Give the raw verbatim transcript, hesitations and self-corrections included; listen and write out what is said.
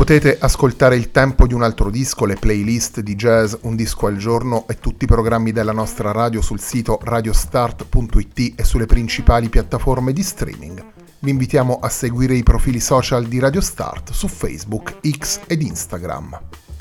Potete ascoltare Il tempo di un altro disco, le playlist di jazz Un disco al giorno e tutti i programmi della nostra radio sul sito radiostart punto it e sulle principali piattaforme di streaming. Vi invitiamo a seguire i profili social di Radio Start su Facebook, X ed Instagram.